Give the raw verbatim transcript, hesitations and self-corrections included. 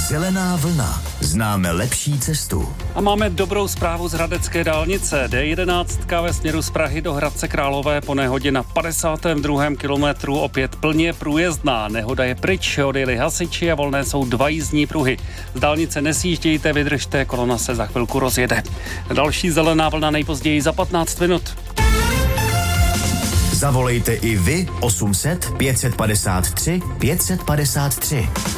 Zelená vlna. Známe lepší cestu. A máme dobrou zprávu z hradecké dálnice. D jedenáct ve směru z Prahy do Hradce Králové po nehodě na padesátém druhém kilometru opět plně průjezdná. Nehoda je pryč, odjeli hasiči a volné jsou dva jízdní pruhy. Z dálnice nesjíždějte, vydržte, kolona se za chvilku rozjede. Další zelená vlna nejpozději za patnáct minut. Zavolejte i vy osm set pět set padesát tři pět set padesát tři.